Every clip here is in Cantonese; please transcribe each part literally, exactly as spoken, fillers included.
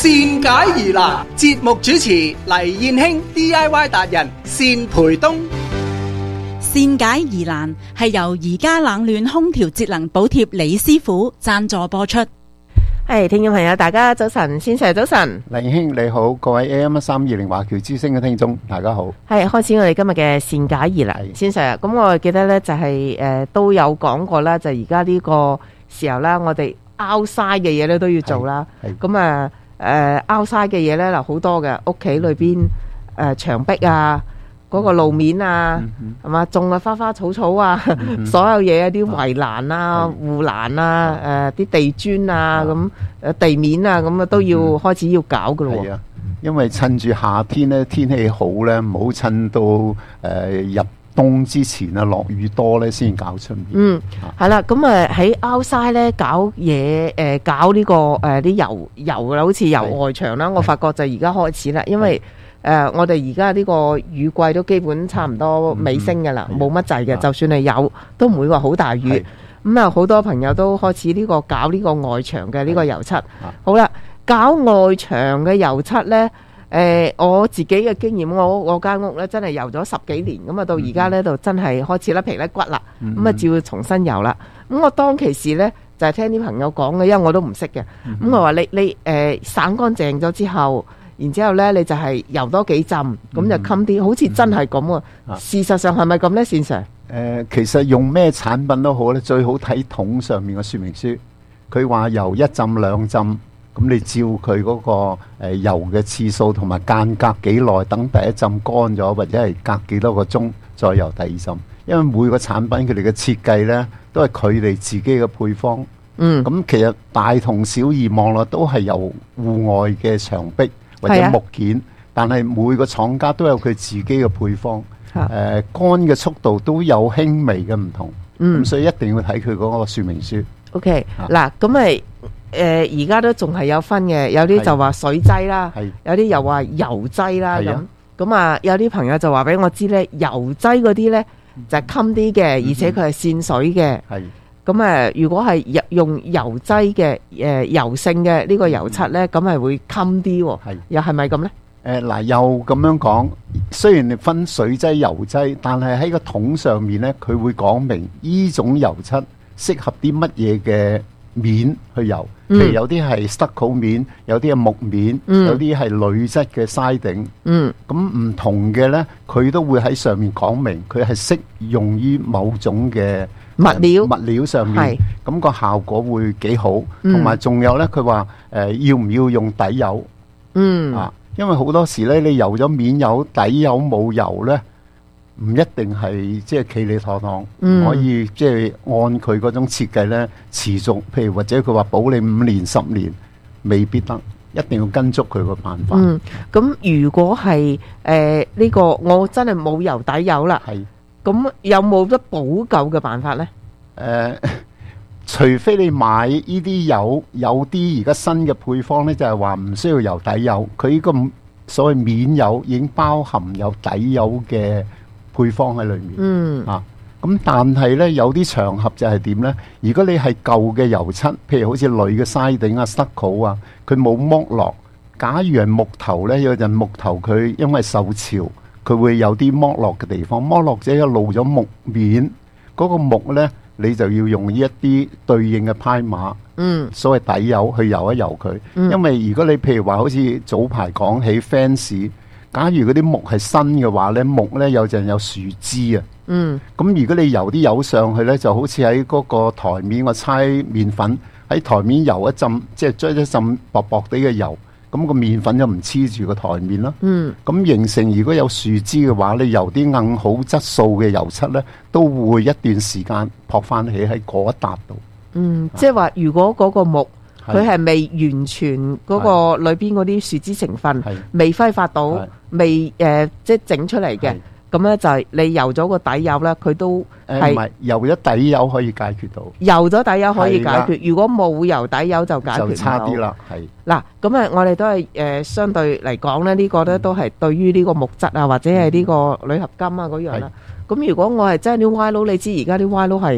善解疑難，節目主持黎燕卿 D I Y 達人單培東。 善解疑難係由宜家冷暖空調節能補貼李師傅贊助播出。 係，聽眾朋友，大家早晨，先生早晨， 黎兄你好，各位 A M 三二零華僑之聲嘅聽眾，大家好。 係開始我哋今日嘅善解疑難，先生。咁我記得呢就係、是、誒、呃、都有講過啦，就而家呢個時候啦，我哋 outside 嘅嘢咧都要做啦。咁啊誒 outside 嘅嘢咧嗱好多嘅，屋企裏邊誒、呃、牆壁啊。嗰、那個路面啊，係嘛、嗯、種嘅花花草草啊，嗯、所有嘢啊，啲圍欄啊、護欄啊、誒、呃、啲地磚啊，咁誒地面啊，咁啊都要開始要搞噶咯喎。係啊， 因為趁住夏天咧，天氣好咧，唔好趁到誒、呃、入冬之前啊，落雨多咧先搞出面。 嗯，係啦，咁啊喺 outside 咧搞嘢，誒、呃、搞呢、這個誒啲、呃、油油啦，好似油外牆啦，我發覺就而家開始啦，因為。誒、呃，我哋而家呢個雨季都基本差唔多尾聲嘅啦，冇乜滯嘅，就算係有，都唔會話好大雨。咁啊，好、嗯、多朋友都開始呢個搞呢個外牆嘅呢個油漆。好啦，搞外牆嘅油漆呢，誒、呃，我自己嘅經驗，我我間屋呢真係油咗十幾年，咁啊到而家呢就真係開始甩皮甩骨啦，咁啊照要重新油啦。咁我當其時呢，就係、是、聽啲朋友講嘅，因為我都唔識嘅。咁我話你你誒、呃、省乾淨咗之後。然之後咧，你就係游多幾浸，咁、嗯、就襟啲，好似真係咁啊！事實上係咪咁呢？先生？ 誒，其實用咩產品都好咧，最好睇桶上面嘅說明書。佢話游一浸兩浸，咁你照佢嗰個誒游嘅次數同埋間隔幾耐，等第一浸乾咗，或者係隔幾多個鐘再游第二浸。因為每個產品佢哋嘅設計咧，都係佢哋自己嘅配方。嗯，咁其實大同小異，望落都係由戶外嘅牆壁。或者木件，啊、但係每個廠家都有佢自己嘅配方，誒、啊呃、乾嘅速度都有輕微嘅唔同，咁、嗯、所以一定要睇佢嗰個說明書。 OK，嗱咁咪誒而家都仲係有分嘅，有啲就話水劑啦，有啲又話油劑啦咁。咁啊，有啲朋友就話俾我知咧，油劑嗰啲咧就係襟啲嘅，而且佢係線水嘅。係咁誒，如果係用油劑嘅誒油性嘅呢個油漆咧，咁係會襟啲喎。係又係咪咁咧？誒嗱， 又咁樣講，雖然你分水劑、油劑，但係喺個桶上面咧，佢會講明呢種油漆適合啲乜嘢嘅面去油。譬如有啲係 stucco 面，有啲係木面，嗯、有啲係鋁質嘅 siding。嗯，咁唔同嘅咧，佢都會喺上面講明，佢係適用於某種嘅。物料物料上面，咁個效果會幾好，同埋仲有咧，佢話誒要唔要用底油？嗯啊，因為好多時咧，你油咗面油，底油冇油咧，唔一定係即係企理妥當，唔可以即係按佢嗰種設計咧持續。譬如或者佢話保你五年十年，未必得，一定要跟足佢個辦法。嗯，咁如果係誒呢個我真係冇油底油啦。係。咁有冇得補救嘅辦法呢？誒、呃，除非你買呢啲油，有啲而家新嘅配方呢，就係話唔需要油底油，佢呢個所謂面油已經包含有底油嘅配方喺裏面。嗯啊，咁但係呢，有啲場合就係點呢？如果你係舊嘅油漆，譬如好似鋁嘅 siding 啊、stucco 啊，佢冇剝落。假如係木頭呢，有陣木頭佢因為受潮。佢會有啲剝落嘅地方，剝落者又露咗木面，嗰、那個木呢，你就要用呢一啲對應嘅派碼，嗯，所謂底油去油一油佢、嗯。因為如果你譬如話好似早排講起 fence，假如嗰啲木係新嘅話呢，木呢有陣有樹枝啊，嗯，咁如果你油啲油上去呢，就好似喺嗰個台面我猜麵粉喺台面油一浸，即係捽一浸薄薄地嘅油。咁個麵粉就唔黐住個台面啦。嗯，咁形成如果有樹枝嘅話，你油啲硬好質素嘅油漆咧，都會一段時間撲翻起喺嗰一笪度。嗯，即係話如果嗰個木佢係未完全嗰個裏邊嗰啲樹枝成分未揮發到，未誒即係整出嚟嘅。咁咧就係你油咗個底油咧，佢都係唔係油咗底油可以解決到？油咗底油可以解決，如果冇油底油就解決唔到。就差啲啦，係。嗱，咁啊，我哋都係誒、呃、相對嚟講咧，呢、這個咧都係對於呢個木質啊，或者係呢個鋁合金啊嗰樣啦。咁如果我係真係啲歪佬，你知而家啲歪佬係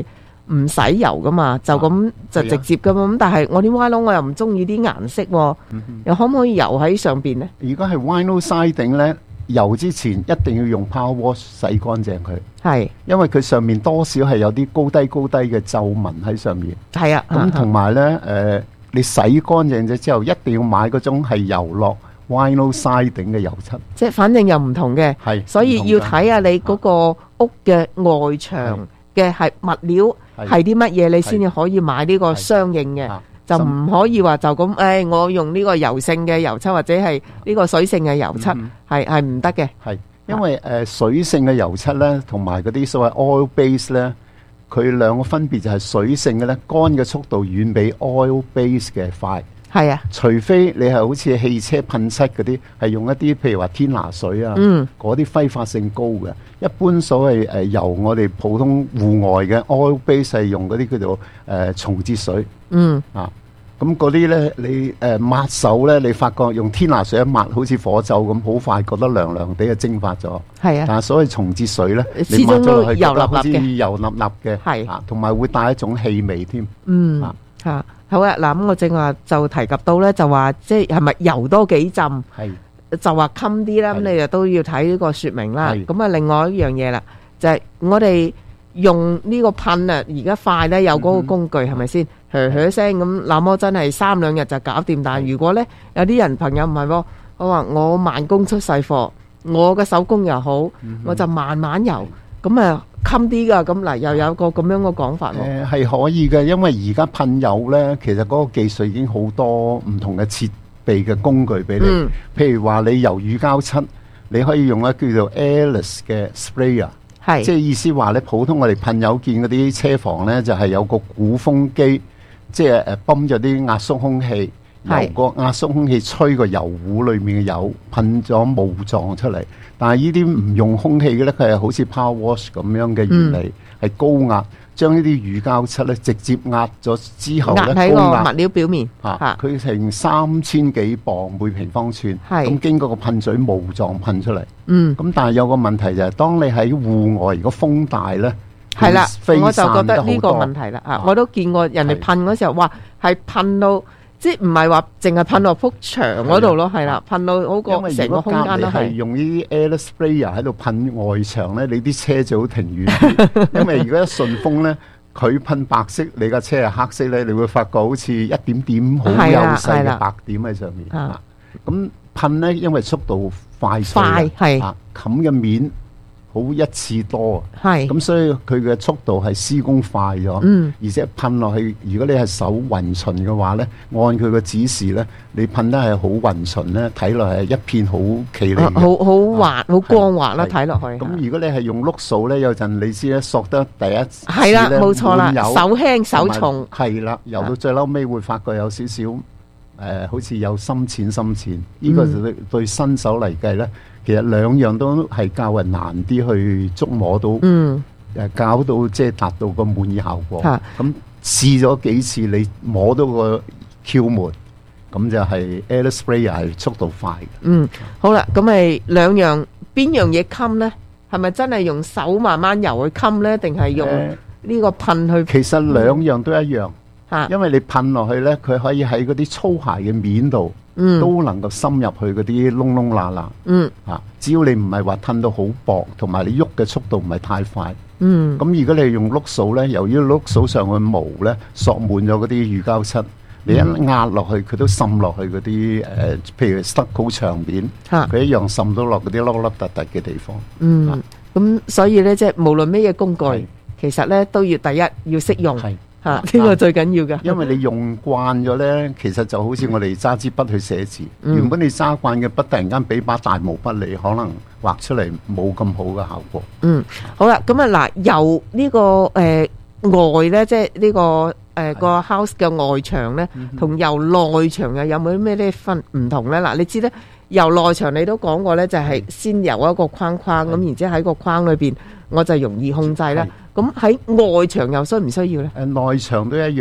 唔使油噶嘛，就咁就直接噶嘛。咁但係我啲 vinyl 我又唔中意啲顏色喎，又可唔可以油喺上邊呢？ 如果係 vinyl siding 咧，油之前一定要用 power wash 洗乾淨佢， 係因為佢上面多少係有啲高低高低嘅皺紋喺上面。 係啊， 咁同埋咧誒，你洗乾淨咗之後，一定要買嗰種係油落 vinyl siding 嘅油漆， 即係反正又唔同嘅， 係所以要睇下你嗰個屋嘅外牆嘅係物料係啲乜嘢，你先至可以買呢個相應嘅，就唔可以話就咁誒，我用呢個油性嘅油漆或者係呢個水性嘅油漆，係係唔得嘅。 係因為誒水性嘅油漆咧，同埋嗰啲所謂 oil base 咧，佢兩個分別就係水性嘅咧，乾嘅速度遠比 oil base 嘅快。 係啊， 除非你係好似汽車噴漆嗰啲，係用一啲譬如話天拿水啊，嗰啲揮發性高嘅。一般所謂誒由我哋普通戶外嘅 oil base 係用嗰啲叫做誒松節水。嗯啊，咁嗰啲咧你誒、呃、抹手咧，你發覺用天拿水一抹，好似火酒咁，好快覺得涼涼地就蒸發咗。係啊，但係所謂松節水咧，你抹咗落去覺得好似油粒粒嘅，係啊，同埋會帶一種氣味添。嗯啊。嚇好啊！嗱咁我正話就提及到咧，就話即係係咪油多幾浸？係就話襟啲啦。咁你就都要睇呢個説明啦。咁啊，另外一樣嘢啦，就係我哋用呢個噴啊，而家快咧有嗰個工具係咪先？噓噓聲咁，那麼真係三兩日就搞掂。但係如果咧有啲人朋友唔係喎，我話我慢工出細貨，我嘅手工又好，我就慢慢油咁啊。襟啲噶，咁嗱又有個咁樣嘅講法喎。誒係可以嘅，因為而家噴油咧，其實嗰個技術已經好多唔同嘅設備嘅工具俾你。嗯、譬如話你油乳膠漆，你可以用一叫做 Airless 嘅 sprayer， 係即係意思話咧，普通我哋噴油見嗰啲車房咧，就係、是、有個鼓風機，即係誒泵咗啲壓縮空氣，由個壓縮空氣吹個油壺裏面嘅油噴咗霧狀出嚟。但係呢啲唔用空氣嘅咧，佢係好似 power wash 咁樣嘅原理，係、嗯、高壓將呢啲乳膠漆咧直接壓咗之後咧，壓喺個物料表面嚇，佢成三千幾磅每平方寸，咁經過個噴嘴霧狀噴出嚟。嗯，咁但係有個問題就係、是，當你喺戶外如果風大咧，係啦，我就覺得呢個問題啦嚇、啊，我都見過人哋噴嗰時候，哇，係噴到。即係唔係話淨係噴落幅牆嗰度咯，係啦，噴到好個成個空間都係。用呢啲 air sprayer 喺度噴外牆咧，你啲車就好停遠。因為如果一順風咧，佢噴白色，你架車係黑色咧，你會發覺好似一點點好幼細嘅白點喺上面。啊，咁噴咧，因為速度快快係啊，冚嘅面好一次多，係咁，所以佢嘅速度係施工快咗，嗯，而且噴落去，如果你係手勻循嘅話咧，按佢嘅指示咧，你噴得係好勻循咧，睇落係一片好企理，好好滑，好光滑啦，睇落去。咁如果你係用碌掃咧，有陣你知咧，索得第一次係啦，冇錯啦，手輕手重，係啦，游到最嬲尾會發覺有少少誒，好似有深淺深淺，呢個就對對新手嚟計咧。其實兩樣都係較為難啲去捉摸到，嗯，誒搞到即係達到個滿意效果。咁、嗯、試咗幾次，你摸到個竅門，咁就係 air sprayer 係速度快嘅。嗯，好啦，咁咪兩樣邊樣嘢襟咧？係咪真係用手慢慢油去襟咧？定係用呢個噴去、呃？其實兩樣都一樣，嚇、嗯，因為你噴落去咧，佢可以喺嗰啲粗鞋嘅面度。嗯，都能夠深入去嗰啲窿窿罅罅。嗯，啊，只要你唔係話褪到好薄，同埋你喐嘅速度唔係太快。嗯，咁如果你係用碌掃咧，由於碌掃上去毛咧，索滿咗嗰啲乳膠漆，嗯、你一壓落去，佢都滲落去嗰啲誒，譬如 stucco 牆面，佢、啊、一樣滲到落嗰啲凹凹凸凸嘅地方。嗯，咁、啊、所以咧，即係無論咩嘢工具，其實咧都要第一要識用。吓，呢個最緊要嘅，因為你用慣咗咧，其實就好似我哋揸支筆去寫字，嗯、原本你揸慣嘅筆，突然間俾把大毛筆你，可能畫出嚟冇咁好嘅效果。嗯，好啦，咁啊嗱，由呢、這個誒、呃、外咧，即係呢、這個誒、呃、個 house 嘅外牆咧，同由內牆又有冇啲咩咧分唔同咧？嗱，你知咧，由內牆你都講過咧，就係、是、先由一個框框咁，然之後喺個框裏邊，我就容易控制啦。咁喺外牆又需唔需要咧？誒，內牆都一樣，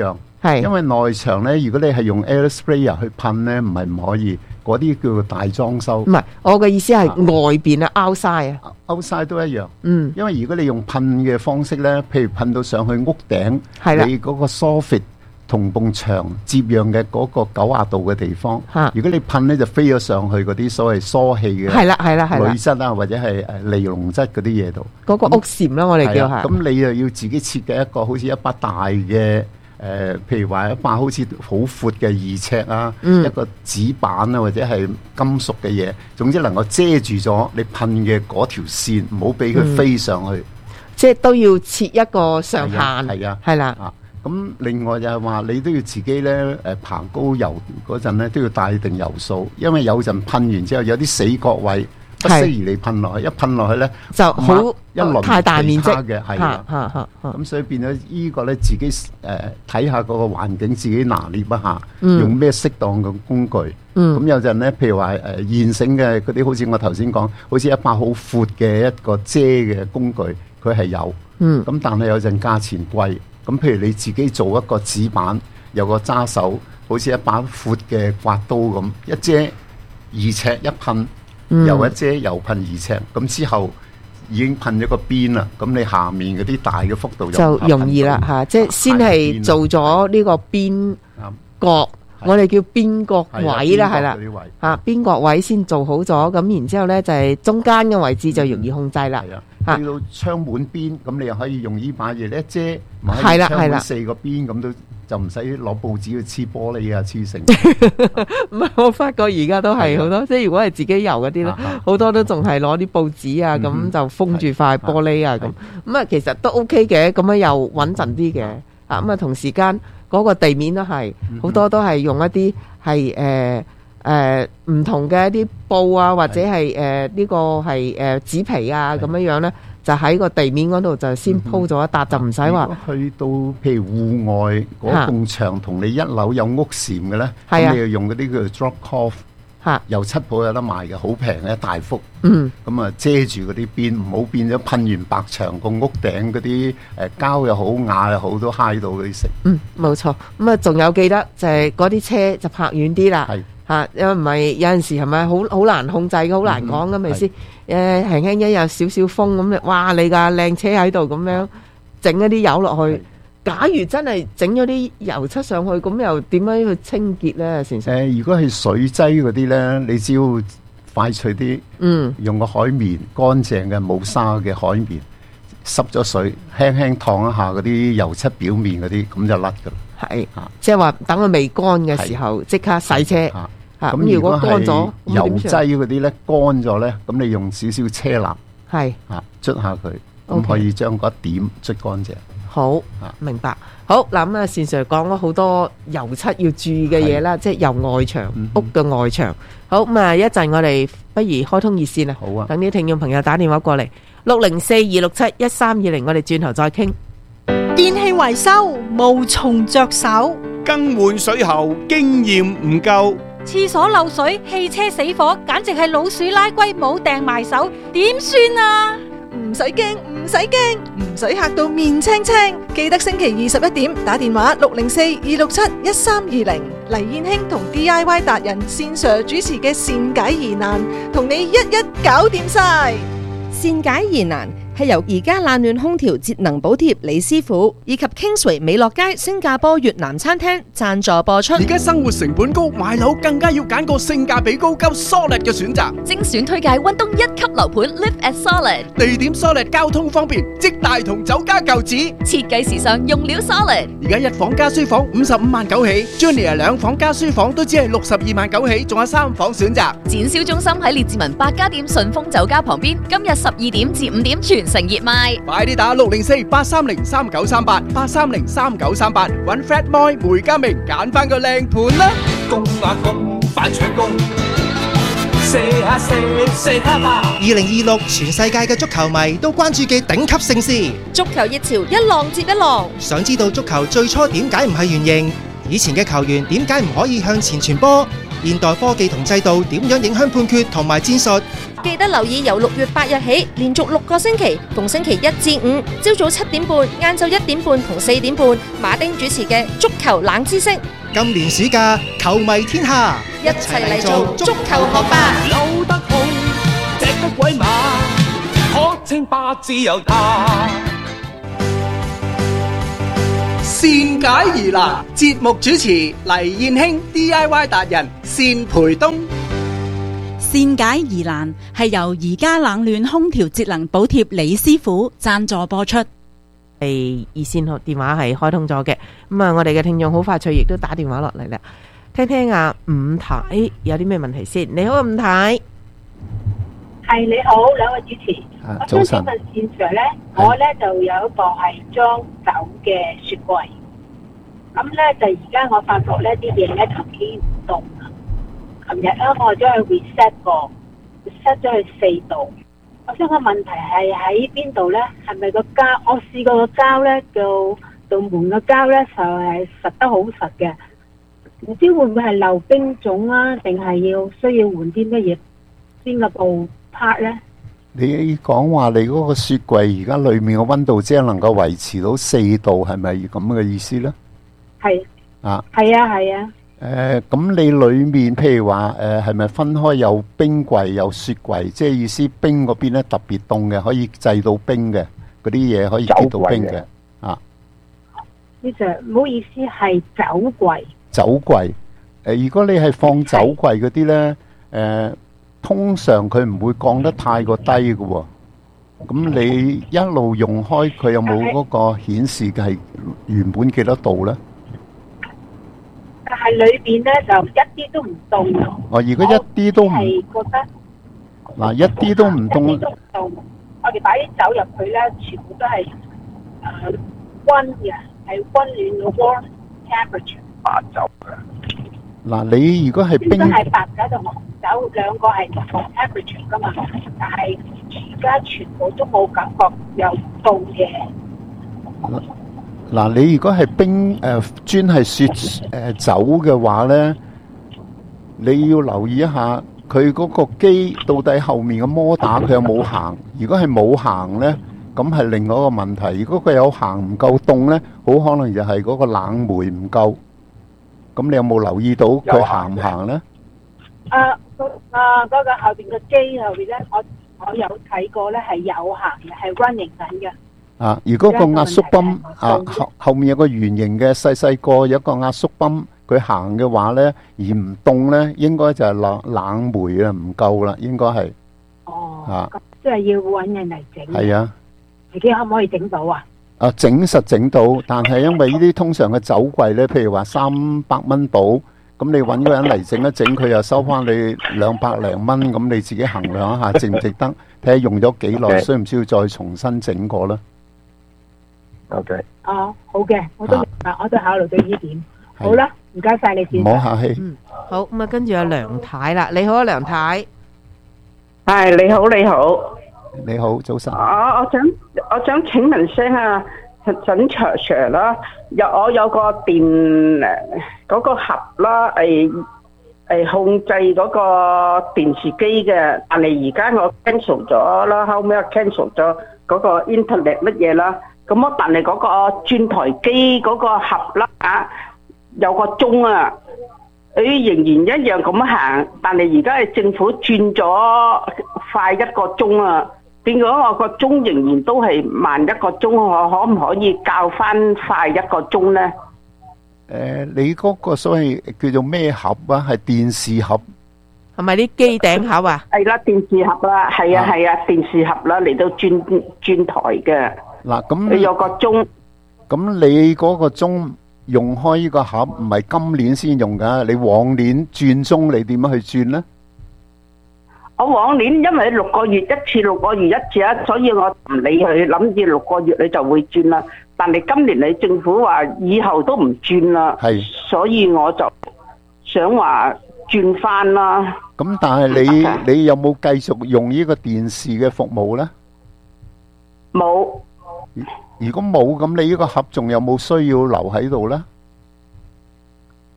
係因為內牆咧，如果你係用 air sprayer 去噴咧，唔係唔可以，嗰啲叫做大裝修唔。係，我嘅意思係外邊啊，outside 啊， outside 都一樣。 嗯， 因為如果你用噴嘅方式咧，譬如噴到上去屋頂， 係啦你嗰個 soffit 同埲牆接壤嘅嗰個九十度嘅地方， 嚇如果你噴咧就飛咗上去嗰啲所謂疏氣嘅係啦係啦係啦鋁，質啊，或者係誒尼龍質嗰啲嘢度。 嗰個屋簷啦，我哋叫係。 係啊咁你又要自己設計一個好似一把大嘅。誒、呃，譬如話一把好似好闊嘅二尺啊， 嗯一個紙板啊，或者係金屬嘅嘢，總之能夠遮住咗你噴嘅嗰條線，唔好俾佢飛上去。 即係都要設一個上限。 係啊， 係啦。 啊，咁另外就係話你都要自己咧誒爬高油嗰陣咧都要帶定油數，因為有陣噴完之後有啲死角位不適宜你噴落去，一噴落去咧就好一輪太大面積其他嘅係啊。 嚇嚇嚇咁所以變咗依個咧，自己誒睇下嗰個環境，自己拿捏一下， 嗯用咩適當嘅工具。咁、 嗯有陣咧，譬如話誒、呃、現成嘅嗰啲，好似我頭先講，好似一把好闊嘅一個遮嘅工具，佢係有。 嗯咁但係有陣價錢貴。咁譬如你自己做一個紙板，有個揸手，好似一把闊嘅刮刀咁，一遮二尺一噴， 嗯又一遮又噴二尺，咁之後已經噴咗個邊啦。咁你下面嗰啲大嘅幅度就容易啦嚇，即係先係做咗呢個邊角，我哋叫邊角位啦，係啦嚇，邊角位先做好咗，咁然之後咧就係中間嘅位置就容易控制啦。 係啊，去到窗門邊，咁你又可以用呢把嘢咧遮，咪係啦係啦喺窗門四個邊咁都就唔使攞報紙去黐玻璃啊黐成。 唔係，我發覺而家都係好多，即係如果係自己油嗰啲咧，好多都仲係攞啲報紙啊，咁就封住塊玻璃啊，咁咁啊，其實都 OK 嘅，咁樣又穩陣啲嘅。啊，咁啊，同時間嗰個地面都係好多都係用一啲係誒誒唔同嘅一啲布啊，或者係誒呢個係誒紙皮啊咁樣樣咧，就喺個地面嗰度就先鋪咗一笪，就唔使話如果去到譬如戶外嗰埲牆同你一樓有屋檐嘅咧， 係啊咁你又用嗰啲叫 drop cloth， 嚇， 油漆鋪有得賣嘅，好平嘅一大幅。 嗯， 咁啊遮住嗰啲邊，唔好變咗噴完白牆個屋頂嗰啲誒膠又好瓦又好都揩到嗰啲色。 嗯，冇錯。咁啊，仲有記得就係嗰啲車就泊遠啲啦。 係嚇，因為唔係有陣時係咪好好難控制嘅，好難講咁咪先。誒輕輕一有少少風咁，哇！你架靚車喺度咁樣整一啲油落去。假如真係整咗啲油漆上去，咁又點樣去清潔咧？先生？ 誒，如果係水劑嗰啲咧，你只要快脆啲， 嗯， 用個海綿乾淨嘅冇沙嘅海綿，濕咗水，輕輕燙一下嗰啲油漆表面嗰啲，咁就甩噶啦。 係啊， 即係話等佢未乾嘅時候即刻洗車。 啊嚇， 咁咁如果乾咗， 油咁點算？ 劑嗰啲咧乾咗咧，咁你用少少車蠟係啊捽下佢，咁 OK 可以將嗰一點捽乾淨。 好啊明白。好嗱，咁啊，善 Sir 講咗好多油漆要注意嘅嘢啦，即係油外牆、 嗯屋嘅外牆。好咁啊，一陣我哋不如開通熱線啊， 好啊， 等啲聽眾朋友打電話過嚟，六零四二六七一三二零，我哋轉頭再傾。 電器維修無從着手， 更換水喉經驗唔夠， 廁所漏水、汽車死火，簡直係老鼠拉龜冇掟埋手，點算啊？ 唔使驚，唔使驚，唔使嚇到面青青。記得星期二十一點打電話六零四二六七一三二零，黎燕興同 D I Y 達人善 Sir 主持嘅善解疑難，同你一一搞掂晒。 善解疑難係由而家冷暖空調節能補貼李師傅以及 Kingsway 美樂街新加坡越南餐廳贊助播出。 而家生活成本高，買樓更加要揀個性價比高、夠 solid 嘅選擇。 精選推介溫東一級樓盤 Live at Solid， 地點 solid，交通方便，即大同酒家舊址， 設計時尚，用料 solid。 而家一房加書房五十五萬九起 ，Junior 兩房加書房都只係六十二萬九起，仲有三房選擇。 展銷中心喺列治文百家店順豐酒家旁邊，今日十二點至五點全城熱賣。 快啲打六零四八三零三九三八八三零三九三八，揾 Fred Moy 梅家明揀翻個靚盤啦！ 公啊公，快搶工！射下射，射下吧！ 二零二六全世界嘅足球迷都關注嘅頂級盛事， 足球熱潮一浪接一浪。 想知道足球最初點解唔係圓形？以前嘅球員點解唔可以向前傳波？ 現代科技同制度點樣影響判決同埋戰術。 記得留意由六月八日起，連續六個星期，逢星期一至五，朝早七點半、晏晝一點半同四點半，馬丁主持嘅足球冷知識。 今年暑假，球迷天下， 一齊嚟做足球學霸。 扭得好，隻得鬼馬，可稱霸自由他。 善解疑難，節目主持黎燕卿 D I Y 達人單培東。 善解疑難係由宜家冷暖空調節能補貼李師傅贊助播出。 係熱線電話係開通咗嘅，咁啊，我哋嘅聽眾好快脆，亦都打電話落嚟啦。聽聽啊，伍太有啲咩問題先？你好，伍太。 係你好，兩位主持。 啊， 我早晨。 想請問線上咧，我咧就有一個係裝酒嘅雪櫃，咁咧就而家我發覺咧啲嘢咧就幾唔凍啊。琴日咧我將佢 reset 過 ，reset 咗去四度。我想個問題係喺邊度咧？係咪個膠？我試過個膠咧，到到門個膠咧就係實得好實嘅，唔知會唔會係漏冰種啊？定係要需要換啲乜嘢邊個部 part 咧？ 你講話你嗰個雪櫃而家裏面嘅溫度只係能夠維持到四度，係咪咁嘅意思咧？ 係啊， 係啊，係啊。 誒，咁你裏面譬如話誒，係咪分開有冰櫃有雪櫃？即係意思冰嗰邊咧特別凍嘅，可以製到冰嘅嗰啲嘢可以結到冰嘅啊。 呢就唔好意思，係酒櫃。 酒櫃誒，如果你係放酒櫃嗰啲咧，誒。通常佢唔會降得太過低嘅喎，咁你一路用開佢有冇嗰個顯示嘅係原本幾多度咧？ 但係裏邊咧就一啲都唔凍。 哦，如果一啲都唔係覺得嗱一啲都唔凍， 一啲都唔凍。我哋擺啲酒入去咧，全部都係誒溫嘅，係溫暖嘅 warm temperature 白酒嘅。 嗱，你如果係冰， 應該係白酒同紅酒兩個係唔同 temperature 噶嘛，但係而家全部都冇感覺有凍嘅。 嗱，你如果係冰誒專係雪誒酒嘅話咧，你要留意一下佢嗰個機到底後面嘅摩打佢有冇行。如果係冇行咧，咁係另外一個問題。如果佢有行唔夠凍咧，好可能就係嗰個冷媒唔夠。咁你有冇留意到佢行唔行咧？ 啊，啊，嗰個後邊個機後邊咧，我我有睇過咧，係有行嘅，係 running 緊嘅。 啊，如果個壓縮泵啊後後面有個圓形嘅細細個有一個壓縮泵，佢行嘅話咧而唔凍咧，應該就係冷冷媒啊唔夠啦，應該係。 哦。 啊。 即係要揾人嚟整。 係啊。 自己可唔可以整到啊？ 啊，整實整到，但係因為呢啲通常嘅酒櫃咧，譬如話三百蚊到，咁你揾個人嚟整一整，佢又收翻你兩百零蚊，咁你自己衡量一下值唔值得，睇下用咗幾耐，需唔需要再重新整過啦。 OK。 哦，好嘅，我都明白，我都考慮到呢點。好啦，唔該晒你先。 唔好客氣。 嗯，好，咁啊，跟住有梁太啦，你好啊，梁太。 係，你好，你好。 你好，早晨。 我我想我想請問聲啊，沈 Sir 啦，有我有個電誒嗰個盒啦，誒誒控制嗰個電視機嘅，但係而家我 cancel 咗啦，後尾我 cancel 咗嗰個 internet 乜嘢啦，咁我但係嗰個轉台機嗰個盒啦啊，有個鐘啊。誒仍然一樣咁行，但係而家係政府轉咗快一個鐘啊！變咗我個鐘仍然都係慢一個鐘，我可唔可以校翻快一個鐘咧？ 誒，你嗰個所謂叫做咩盒啊？係電視盒， 係咪啲機頂盒啊？ 係啦，電視盒啦，係啊係啊，電視盒啦，嚟到轉轉台嘅。 嗱，咁你有個鐘， 咁你嗰個鐘用開呢個盒唔係今年先用噶，你往年轉鐘你點樣去轉呢？ 我往年因為六個月一次，六個月一次啊，所以我唔理佢，諗住六個月你就會轉啦。但係今年你政府話以後都唔轉啦， 係， 所以我就想話轉翻啦。 咁但係你你有冇繼續用呢個電視嘅服務呢？ 冇。 如果冇，咁你呢個盒仲有冇需要留喺度呢？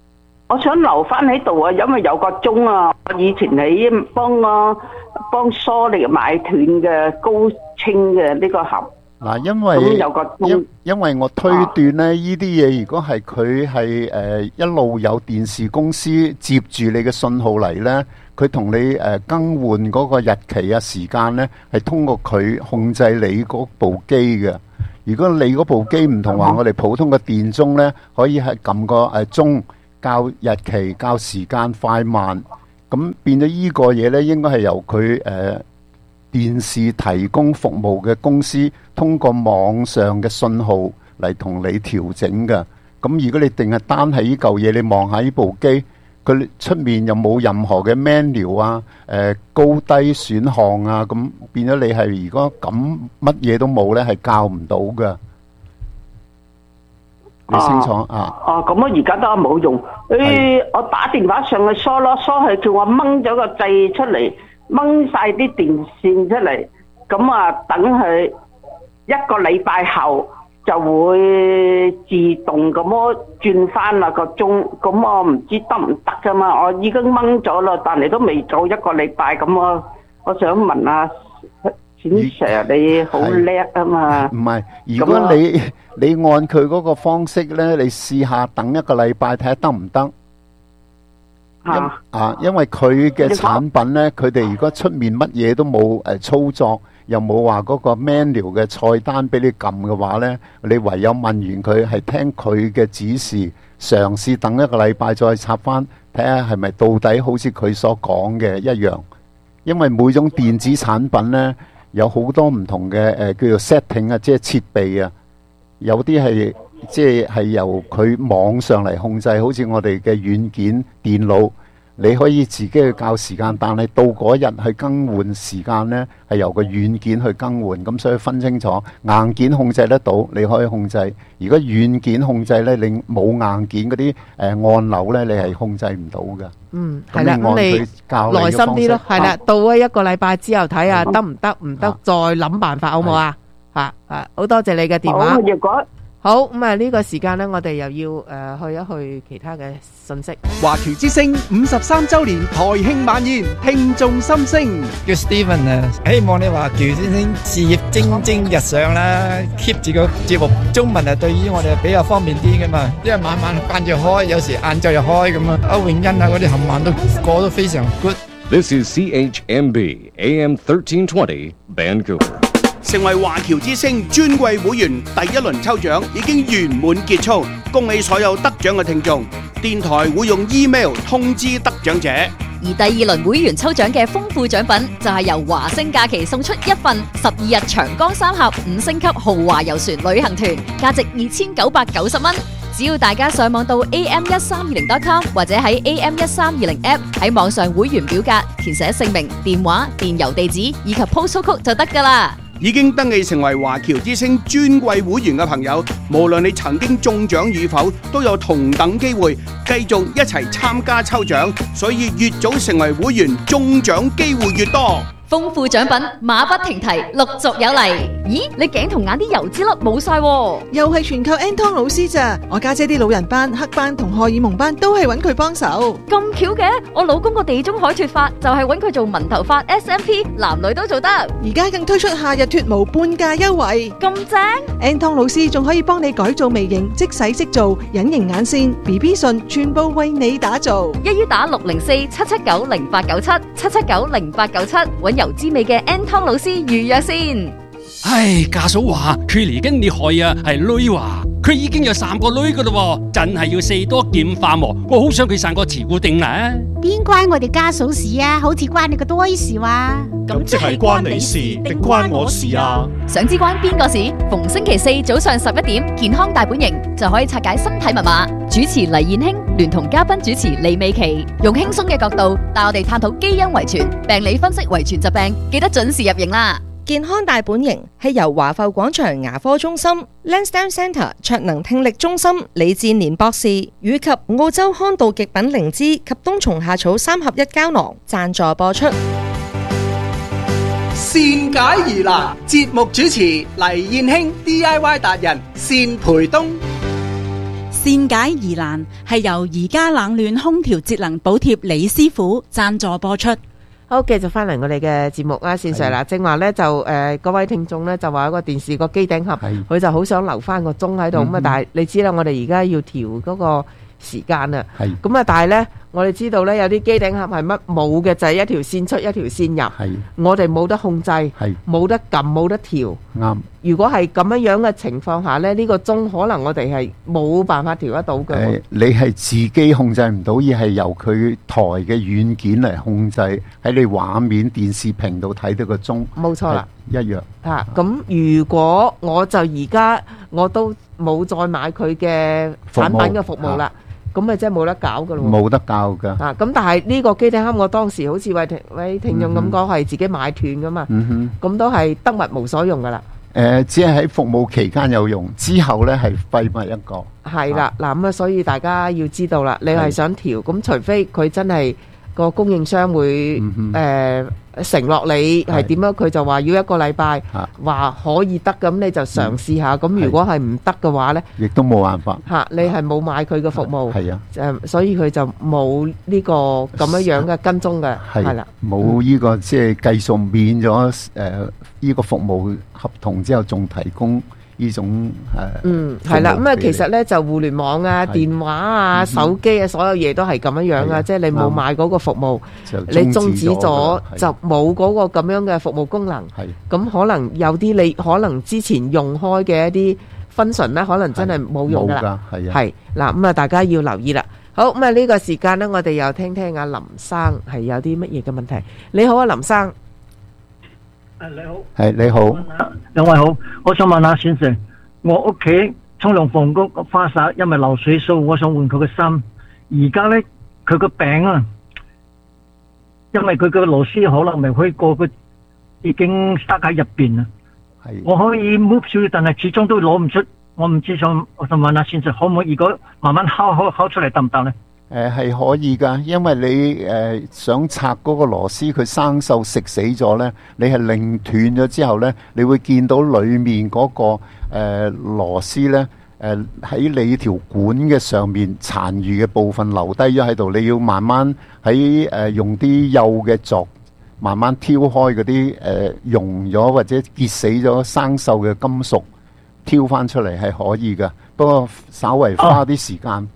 我想留翻喺度啊，因為有個鐘啊，我以前喺幫我幫疏力買斷嘅高清嘅呢個盒。 嗱，因為因因為我推斷咧，呢啲嘢如果係佢係誒一路有電視公司接住你嘅信號嚟咧，佢同你誒更換嗰個日期啊時間咧，係通過佢控制你嗰部機嘅。如果你嗰部機唔同話，我哋普通嘅電鐘咧，可以係撳個誒鐘校日期、校時間快慢，咁變咗依個嘢咧，應該係由佢誒電視提供服務嘅公司通過網上嘅信號嚟同你調整嘅。咁如果你定係單係依嚿嘢，你望下依部機，佢出面又冇任何嘅 menu 啊、誒高低選項啊，咁變咗你係如果咁乜嘢都冇咧，係校唔到嘅。你清楚啊？ 哦，咁我而家都冇用。誒，我打電話上去疏咯，疏係叫我掹咗個掣出嚟，掹晒啲電線出嚟，咁啊等佢一個禮拜後就會自動咁樣轉翻啦個鐘。咁我唔知得唔得噶嘛？我已經掹咗啦，但係都未做一個禮拜。咁我我想問下錢 Sir， 你好叻啊嘛？ 唔係，如果你你按佢嗰個方式咧，你試下等一個禮拜睇下得唔得？啊啊！因為佢嘅產品咧，佢哋如果出面乜嘢都冇誒操作，又冇話嗰個 menu 嘅菜單俾你撳嘅話咧，你唯有問完佢係聽佢嘅指示，嘗試等一個禮拜再插翻，睇下係咪到底好似佢所講嘅一樣。因為每種電子產品咧有好多唔同嘅誒、呃、叫做 setting 啊，即係設備啊，有啲係即係係由佢網上嚟控制，好似我哋嘅軟件電腦，你可以自己去校時間，但係到嗰日去更換時間呢，係由個軟件去更換，咁所以分清楚，硬件控制得到，你可以控制；如果軟件控制呢，你冇硬件嗰啲誒按鈕呢，你係控制唔到嘅。 嗯，係啦，咁你耐心啲咯，係啦，到咗一個禮拜之後睇下得唔得，唔得再諗辦法，好唔好啊？嚇嚇，好多謝你嘅電話。 如果好咁啊！呢個時間呢，我哋又要誒去一去其他嘅信息。 華僑之聲五十三週年台慶晚宴，聽眾心聲。 叫 Steven 啊，希望你華僑先生事業蒸蒸日上啦 ，keep 住個節目中文啊，對於我哋比較方便啲噶嘛，因為晚晚間住開，有時晏晝又開咁啊。阿永欣啊，嗰啲冚晚都過得非常 good。 This is C H M B A M thirteen twenty Vancouver。 成為華僑之聲尊貴會員第一輪抽獎已經圓滿結束，恭喜所有得獎嘅聽眾。電台會用 email 通知得獎者。 而第二輪會員抽獎嘅豐富獎品就係由華星假期送出一份十二日長江三峽五星級豪華遊船旅行團，價值二千九百九十蚊。只要大家上網到 A M 一三二零 dot com 或者喺 A M 一三二零 app 喺網上會員表格填寫姓名、電話、電郵地址以及 postal code 就得㗎喇。 已經登記成為華僑之聲尊貴會員嘅朋友，無論你曾經中獎與否，都有同等機會繼續一齊參加抽獎，所以越早成為會員，中獎機會越多。 豐富獎品馬不停蹄，陸續有嚟。咦，你頸同眼啲油脂粒冇晒喎， 又係全靠 Anton 老師咋？我家姐啲老人斑、黑斑同荷爾蒙斑都係揾佢幫手。 咁巧嘅，我老公個地中海脫髮就係揾佢做紋頭髮 S M P， 男女都做得。 而家更推出夏日脫毛半價優惠， 咁正 ！Anton 老師仲可以幫你改造微型，即洗即做，隱形眼線、B B 唇，全部為你打造。 一於打六零四七七九零八九七七七九零八九七，揾油脂味嘅 Anton 老師預約先。 唉，家嫂話佢嚟緊你害啊，係女話佢已經有三個女噶啦，真係要四多劍化喎。我好想佢生個慈固定啦。 邊關我哋家嫂事啊？好似關你個堆事哇！ 咁即係關你事定關我事啊？ 想知關邊個事？逢星期四早上十一點，健康大本營就可以拆解身體密碼。主持黎燕卿聯同嘉賓主持李美琪，用輕鬆嘅角度帶我哋探討基因遺傳、病理分析遺傳疾病，記得準時入營啦！ 健康大本營係由華埠廣場牙科中心、Lansdowne Centre 卓能聽力中心李志年博士以及澳洲康道極品靈芝及冬蟲夏草三合一膠囊贊助播出。 善解疑難節目主持黎燕卿 D I Y 達人單培東。 善解疑難係由宜家冷暖空調節能補貼李師傅贊助播出。 好，繼續翻嚟我哋嘅節目啦，線上啦，正話咧就誒嗰位聽眾咧就話有個電視個機頂盒，佢就好想留翻個鐘喺度咁啊，但係你知啦，我哋而家要調嗰個時間啊，咁啊，但係咧我哋知道咧有啲機頂盒係乜冇嘅，就係一條線出一條線入，我哋冇得控制，冇得撳冇得調。 啱。 如果係咁樣樣嘅情況下咧，呢個鐘可能我哋係冇辦法調得到嘅。 誒，你係自己控制唔到，而係由佢台嘅軟件嚟控制，喺你畫面電視屏度睇到個鐘。 冇錯啦， 一樣。 啊，咁如果我就而家我都冇再買佢嘅產品嘅服務啦。咁咪真係冇得搞噶咯， 冇得教噶。 啊，咁但係呢個機頂盒，我當時好似位聽位聽眾咁講，係自己買斷噶嘛。嗯哼，咁都係得物無所用噶啦。誒，只係喺服務期間有用，之後咧係廢物一個。係啦，嗱咁啊，所以大家要知道啦，你係想調，咁除非佢真係個供應商會誒承諾你係點樣，佢就話要一個禮拜，話可以得，咁你就嘗試下。咁如果係唔得嘅話咧， 亦都冇辦法。 嚇，你係冇買佢嘅服務， 係啊， 誒，所以佢就冇呢個咁樣樣嘅跟蹤嘅，係啦， 冇呢個即係計數免咗誒呢個服務合同之後，仲提供呢種誒， 嗯，係啦，咁啊，其實咧就互聯網啊、電話啊、手機啊，所有嘢都係咁樣樣啊，即係你冇買嗰個服務，你終止咗就冇嗰個咁樣嘅服務功能。係，咁可能有啲你可能之前用開嘅一啲 function 咧，可能真係冇用噶啦。係啊，係嗱，咁啊，大家要留意啦。好，咁啊，呢個時間咧，我哋又聽聽阿林生係有啲乜嘢嘅問題。你好啊，林生。 誒，你好， 係你好， 兩位好，我想問下先生，我屋企沖涼房嗰個花灑因為漏水數，我想換佢個芯，而家咧佢個柄啊，因為佢個螺絲可能未可以過，佢已經塞喺入邊啦。係，我可以 move 少少，但係始終都攞唔出，我唔知想我想問下先生，可唔可以如果慢慢敲敲敲出嚟得唔得咧？ 誒係可以㗎，因為你誒想拆嗰個螺絲，佢生鏽食死咗咧，你係擰斷咗之後咧，你會見到裡面嗰個誒螺絲咧，誒喺你條管嘅上面殘餘嘅部分留低咗喺度，你要慢慢喺誒用啲幼嘅鑿慢慢挑開嗰啲誒溶咗或者結死咗生鏽嘅金屬，挑翻出嚟係可以㗎，不過稍為花啲時間。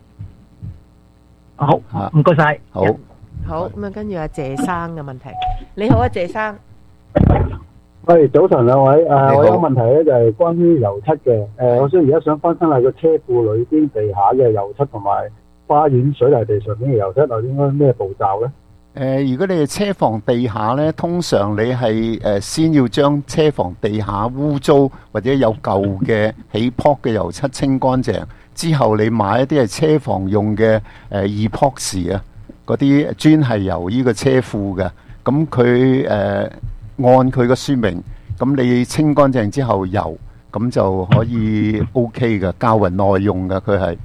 好，唔該晒。 好， 好咁啊，跟住阿謝生嘅問題。你好啊，謝生。 喂，早晨兩位，誒，我有個問題咧，就係關於油漆嘅。誒，我想而家想翻新下個車庫裏邊地下嘅油漆，同埋花園水泥地上面嘅油漆，係應該咩步驟咧？ 誒，如果你係車房地下咧，通常你係誒先要將車房地下污糟或者有舊嘅起泡嘅油漆清乾淨。之後你買一啲係車房用嘅誒 epoxy 啊，嗰啲專係由呢個車庫嘅，咁佢誒按佢個說明，咁你清乾淨之後油，咁就可以 OK 嘅，較為耐用嘅佢係。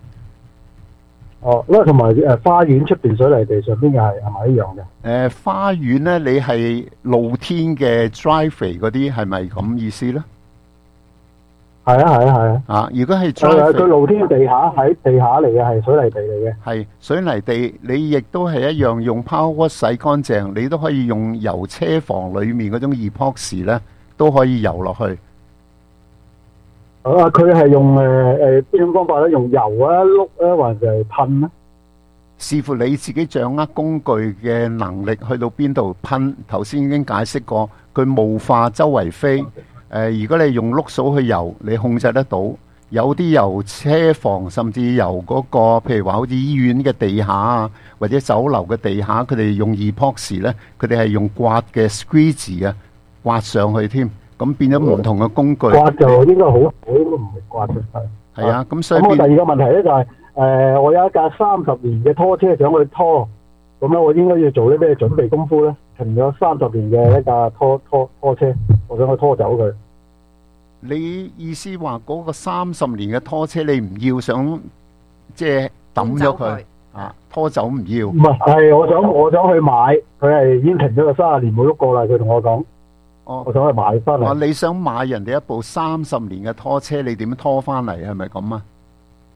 哦，咁同埋誒花園出邊水泥地上邊嘅係係咪一樣嘅？誒、 呃、花園咧，你係露天嘅 driveway 嗰啲係咪咁意思咧？ 係啊係啊係啊！ 啊，如果係佢露天地下喺地下嚟嘅，係水泥地嚟嘅。 係水泥地，你亦都係一樣用 power wash 洗乾淨，你都可以用油車房裡面嗰種 epoxy 咧，都可以油落去。 啊，佢係用誒誒邊種方法咧？用油啊、碌啊，還是係噴咧？ 視乎你自己掌握工具嘅能力，去到邊度噴。頭先已經解釋過，佢霧化周圍飛。誒、呃，如果你用碌掃去油，你控制得到。有啲由車房，甚至由嗰、那個，譬如話好似醫院嘅地下啊，或者酒樓嘅地下，佢哋用 epoxy 咧，佢哋係用刮嘅 squeegee 啊，刮上去添。咁變咗唔同嘅工具。 刮就應該好，我應該唔係刮嘅。係。 係啊，咁所以。 咁我第二個問題咧就係、是，誒、呃，我有一架三十年嘅拖車想去拖，咁咧我應該要做啲咩準備功夫咧？停咗三十年嘅一架拖拖拖車，我想去拖走佢。 你意思話嗰個三十年嘅拖車你唔要，想即係抌咗佢啊？拖走唔要？ 唔係，係我想我想去買，佢係已經停咗個三十年冇喐過啦。佢同我講， 哦， 我想去買翻嚟。 哦，你想買人哋一部三十年嘅拖車，你點拖翻嚟？係咪咁啊？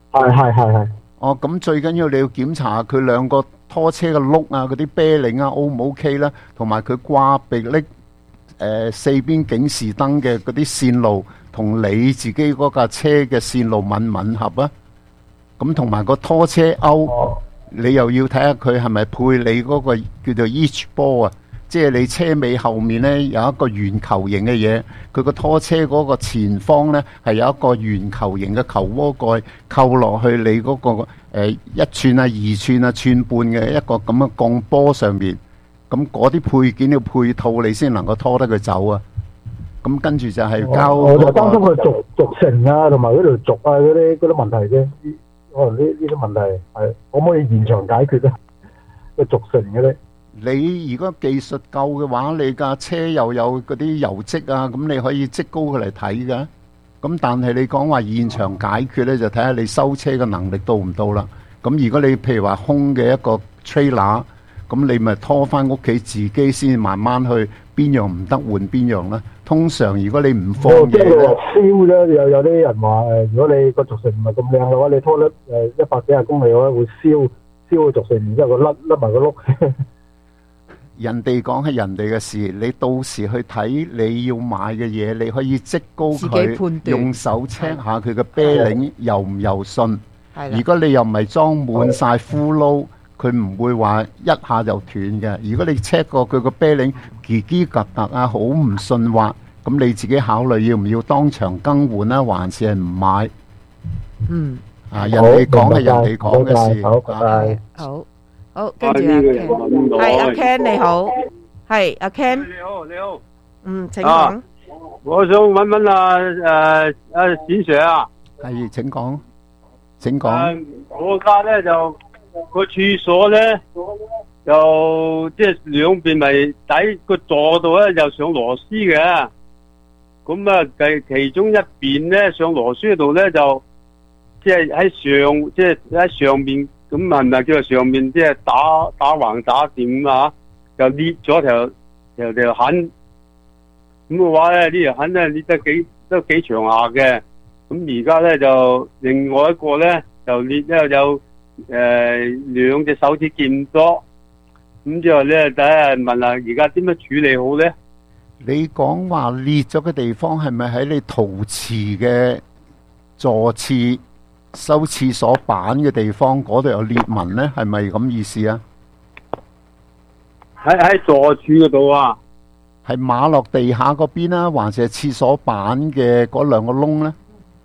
係係係係。 哦，咁最緊要你要檢查下佢兩個拖車嘅轆啊，嗰啲啤令啊 O 唔 OK 啦，同埋佢掛迫力誒四邊警示燈嘅嗰啲線路同你自己嗰架車嘅線路吻唔吻合啊？咁同埋個拖車鈎， 哦、 你又要睇下佢係咪配你嗰個叫做 each ball 啊？即係你車尾後面呢有一個圓球形嘅嘢，佢個拖車嗰個前方呢係有一個圓球形嘅球鍋蓋扣落去你嗰、嗰個、呃、一寸啊、二寸啊、寸半嘅一個咁嘅鋼波上面。咁嗰啲配件要配套，你先能夠拖得佢走啊！咁跟住就係交、嗰個我，我就擔心佢續續成啊，同埋嗰條續啊嗰啲嗰啲問題啫。可能呢呢啲問題係可唔可以現場解決咧？個續成嘅咧？ 你如果技術夠嘅話，你架車又有嗰啲油漬啊，咁你可以積高佢嚟睇㗎。咁但係你講話現場解決咧，就睇下你收車嘅能力到唔到啦。咁如果你譬如話空嘅一個 trailer，咁你咪拖翻屋企自己先慢慢去邊樣唔得換邊樣啦。通常如果你唔放嘢咧， 燒咧，有有啲人話誒，如果你個軸承唔係咁靚嘅話，你拖得誒一百幾廿公里嘅話，會燒燒個軸承，然之後個甩甩埋個轆。 人哋講係人哋嘅事，你到時去睇你要買嘅嘢，你可以積高佢，用手 check 下佢嘅啤令柔唔柔順。如果你又唔係裝滿晒 full load，佢唔會話一下就斷嘅。如果你 check 過佢個啤令嘰嘰格格啊，好唔順滑，咁你自己考慮要唔要當場更換啦，還是係唔買？ 嗯， 啊，人哋講係人哋講嘅事。 好，拜好。好，跟住阿 Ken，係阿 Ken 你好，係阿 Ken， 你好你好， 嗯，請講。 我想問問啊誒誒冼 Sir 啊， 係請講，請講。 我家咧就個廁所咧就即係兩邊咪底個座度咧又上螺絲嘅，咁啊計其中一邊咧上螺絲度咧就即係喺上即係喺上面。咁係咪叫做上面即係打打橫打點啊？就裂咗條條條痕，咁嘅話咧呢條痕咧裂得幾都幾長下嘅。咁而家咧就另外一個咧就裂咧有誒兩隻手指見咗。咁之後咧第一問下而家點樣處理好咧？ 你講話裂咗嘅地方係咪喺你陶瓷嘅座廁？收廁所板嘅地方嗰度有裂紋呢，係咪咁意思啊？ 喺喺座柱嗰度啊， 係馬落地下嗰邊啦，還是係廁所板嘅嗰兩個窿呢？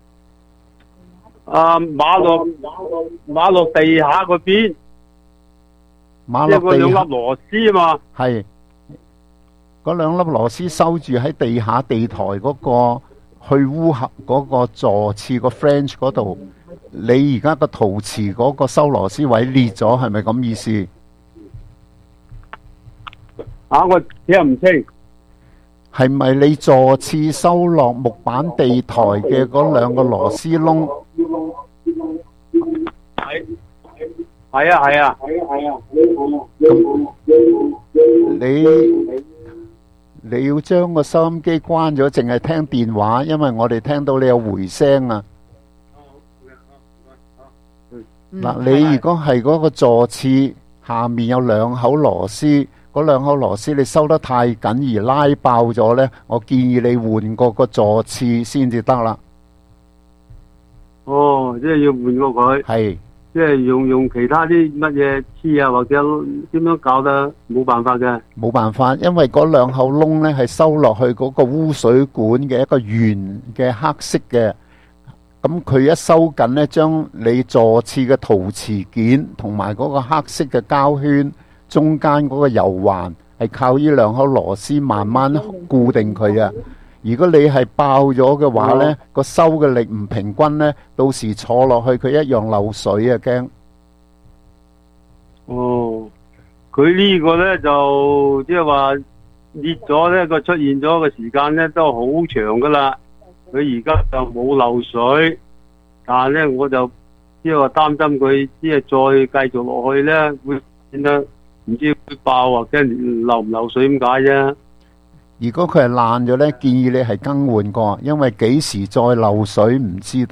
啊，馬落馬落地下嗰邊， 馬落地下兩粒螺絲啊嘛， 係嗰兩粒螺絲收住喺地下地台嗰個去污盒嗰個座廁個 flange 嗰度。你而家個陶瓷嗰個收螺絲位裂咗，係咪咁意思？ 啊，我聽唔清。 係咪你座廁收落木板地台嘅嗰兩個螺絲窿？ 係係啊係啊係啊！ 你你要將個收音機關咗，淨係聽電話，因為我哋聽到你有回聲啊！嗱，你如果係嗰個座廁下面有兩口螺絲，嗰兩口螺絲你收得太緊而拉爆咗呢，我建議你換過個座廁先至得啦。 哦，即係要換過佢。 係， 即係用用其他啲乜嘢黐啊，或者點樣搞得冇辦法嘅。 冇辦法，因為嗰兩口窿呢係收落去嗰個污水管嘅一個圓嘅黑色嘅。咁佢一收緊呢，將你座廁嘅陶瓷件同埋嗰個黑色嘅膠圈中間嗰個油環係靠呢兩口螺絲慢慢固定佢啊。如果你係爆咗嘅話呢，個收嘅力唔平均呢，到時坐落去佢一樣漏水啊，驚。 哦，佢呢個呢就即係話裂咗呢個出現咗嘅時間呢都好長噶啦。佢而家就冇漏水，但係咧我就即係話擔心佢即係再繼續落去咧，會變得唔知會爆或者漏唔漏水咁解啫。 如果佢係爛咗咧，建議你係更換過，因為幾時再漏水唔知道。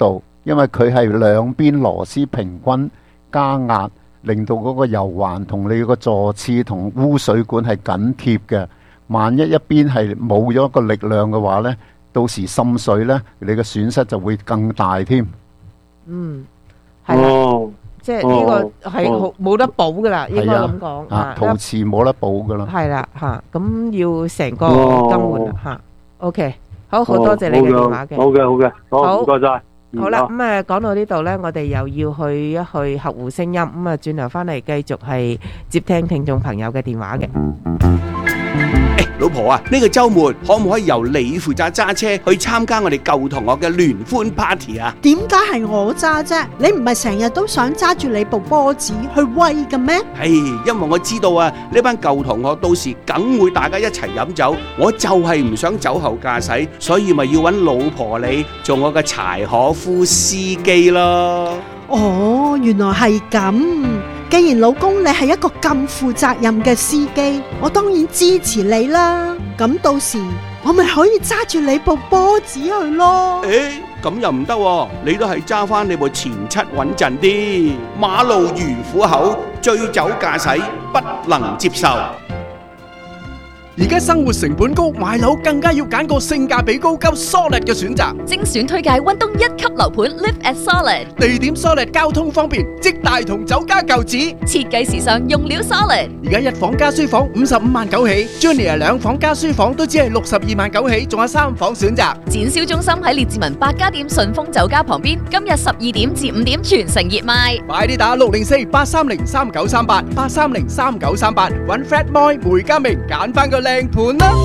因為佢係兩邊螺絲平均加壓，令到嗰個油環同你個座廁同污水管係緊貼嘅。萬一一邊係冇咗一個力量嘅話呢，到時滲水呢，你嘅損失就會更大添。 嗯，係啦，即係呢個係好冇得補噶啦，應該咁講。 啊，陶瓷冇得補噶啦。 係啦，嚇，咁要成個更換啦，嚇。OK，好好多謝你嘅電話嘅。 好嘅，好嘅，好唔該晒。 好啦，咁誒講到呢度呢，我哋又要去一去客戶聲音，咁啊轉頭翻嚟繼續係接聽聽眾朋友嘅電話嘅。 誒，老婆啊，呢個週末可唔可以由你負責揸車去參加我哋舊同學嘅聯歡 party 啊？ 點解係我揸啫？你唔係成日都想揸住你部波子去威嘅咩？ 係，因為我知道啊，呢班舊同學到時梗會大家一齊飲酒，我就係唔想酒後駕駛，所以咪要揾老婆你做我嘅柴可夫司機咯。 哦，原來係咁。既然老公你係一個咁負責任嘅司機，我當然支持你啦。咁到時我咪可以揸住你部波子去咯。 誒，咁又唔得喎，你都係揸翻你部前七穩陣啲。馬路如虎口，醉酒駕駛不能接受。 而家生活成本高，買樓更加要揀個性價比高、夠 solid 嘅選擇。 精選推介溫東一級樓盤 Live at Solid， 地點 solid， 交通方便，即大同酒家舊址， 設計時尚，用料 solid。 而家一房加書房五十五萬九起 ，Junior 兩房加書房都只係六十二萬九起，仲有三房選擇。 展銷中心喺列治文百家店順豐酒家旁邊，今日十二點至五點全城熱賣。 快啲打六零四八三零三九三八八三零三九三八，揾 Fred Moy 梅家明揀翻個靚盤啦！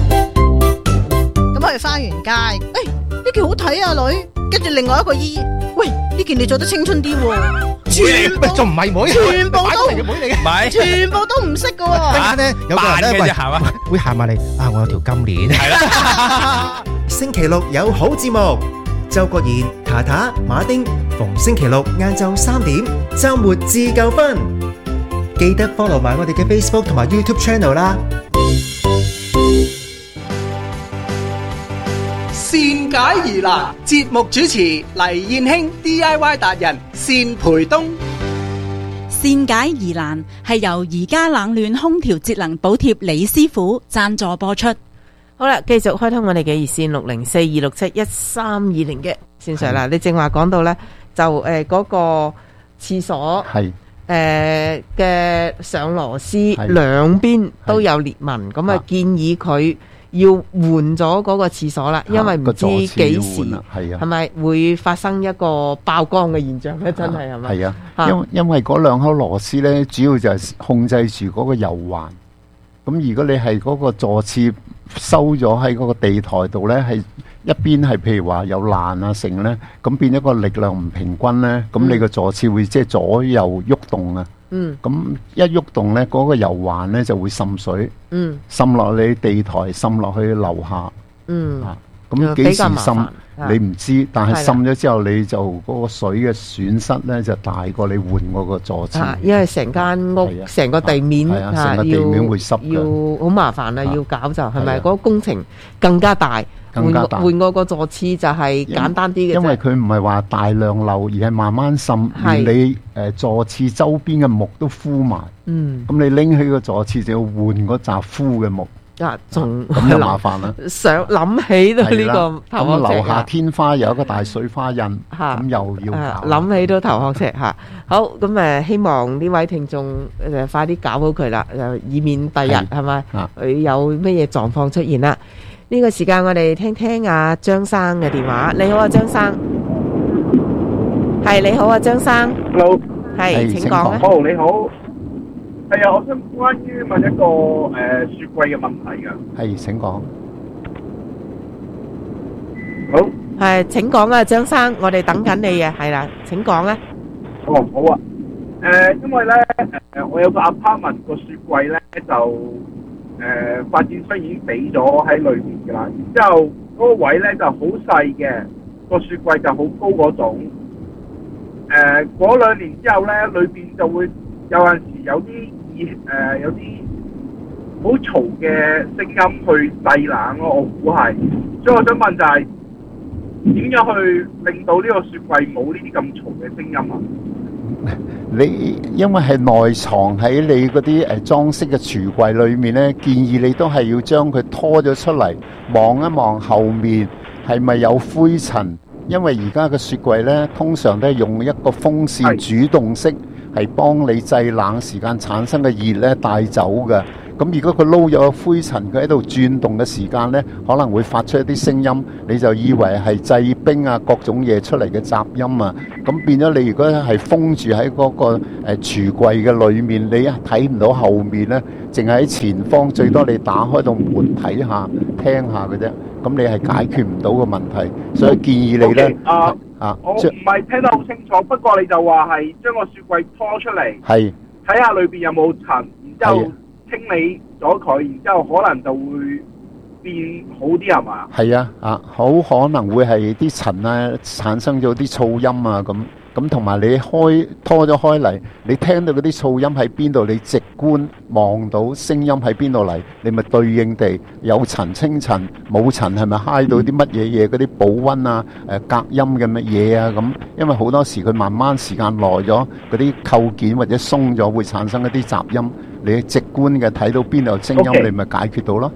咁我哋翻完街，誒呢件好睇啊女，跟住另外一個姨，喂呢件你做得青春啲喎，全部仲唔係妹， 全部都唔係， 全部都唔識嘅喎。 陣間咧有個人咧會行埋嚟啊！我有條金鏈，係啦。星期六有好節目，周國賢、塔塔、馬丁，逢星期六晏晝三點，週末自夠分。記得 follow 埋我哋嘅 Facebook 同埋 YouTube channel 啦。 善解疑難，節目主持黎燕卿 D I Y 達人單培東。 善解疑難係由宜家冷暖空調節能補貼李師傅贊助播出。 好啦，繼續開通我哋嘅熱線六零四二六七一三二零嘅線上啦。你正話講到呢，就誒嗰、呃那個廁所係誒嘅上螺絲兩邊都有裂紋，咁啊建議佢要換咗嗰個廁所啦，因為唔知幾時係咪會發生一個爆光嘅現象咧？真係係咪？ 係啊，因因為嗰兩顆螺絲咧，主要就係控制住嗰個油環。咁如果你係嗰個座廁收咗喺嗰個地台度咧，係一邊係譬如話有爛啊成咧，咁變咗個力量唔平均咧，咁你個座廁會即係左右喐動啊。嗯，咁一喐動咧，嗰個油環咧就會滲水，嗯，滲落你地台，滲落去樓下，嗯，啊，咁幾時滲你唔知，但係滲咗之後，你就嗰個水嘅損失咧就大過你換嗰個座廁， 因為成間屋成個地面成個地面會濕嘅， 要好麻煩啦，要搞就係咪嗰個工程更加大？ 更加大換嗰個座廁就係簡單啲嘅， 因為佢唔係話大量漏，而係慢慢滲，而你誒座廁周邊嘅木都敷埋，嗯，咁你拎起個座廁就要換嗰紮敷嘅木， 啊，仲咁就麻煩啦。 想諗起都呢個頭殼赤。 咁樓下天花有一個大水花印，咁又要搞， 諗起都頭殼赤嚇。好，咁誒希望呢位聽眾誒快啲搞好佢啦，誒以免第日係咪佢有咩嘢狀況出現啦？呢個時間我哋聽聽阿張生嘅電話。你好啊，張生。係你好啊，張生。 Hello。 係，請講啊。 好，你好。係啊，我想關於問一個誒雪櫃嘅問題㗎。 係，請講。 好。 係，請講啊，張生，我哋等緊你嘅，係啦，請講啊。 哦，好啊。誒，因為咧，誒，我有個 apartment 個雪櫃咧就。誒、呃、發展商已經俾咗喺裏面㗎啦，然之後嗰個位咧就好細嘅，個雪櫃就好高嗰種。誒、呃、過兩年之後咧，裏邊就會有陣時有啲熱誒有啲好嘈嘅聲音去製冷咯，我估係。所以我想問就係、是、 點樣去令到呢個雪櫃冇呢啲咁嘈嘅聲音啊？ 你因為係內藏喺你嗰啲誒裝飾嘅櫥櫃裏面咧，建議你都係要將佢拖咗出嚟，望一望後面係咪有灰塵。因為而家嘅雪櫃咧，通常都係用一個風扇主動式，係幫你製冷時間產生嘅熱咧帶走嘅。咁如果佢撈咗個灰塵，佢喺度轉動嘅時間咧，可能會發出一啲聲音，你就以為係製冰啊各種嘢出嚟嘅雜音啊。咁變咗你如果係封住喺嗰個誒櫥櫃嘅裏面，你睇唔到後面咧，淨係喺前方，最多你打開到門睇下聽下嘅啫。咁你係解決唔到個問題，所以建議你咧 Okay, 啊， 啊我唔係聽得好清楚，不過你就話係將個雪櫃拖出嚟， 係睇下裏邊有冇塵，然之後清理咗佢，然之後可能就會變好啲係嘛？ 係啊，啊好可能會係啲塵啊產生咗啲噪音啊咁。咁同埋你開拖咗開嚟，你聽到嗰啲噪音喺邊度，你直觀望到聲音喺邊度嚟，你咪對應地有塵清塵，冇塵係咪揩到啲乜嘢嘢，嗰啲保溫啊、誒隔音嘅乜嘢啊咁。因為好多時佢慢慢時間耐咗，嗰啲構件或者鬆咗，會產生一啲雜音。你直觀嘅睇到邊度有聲音，okay. 你咪解決到咯。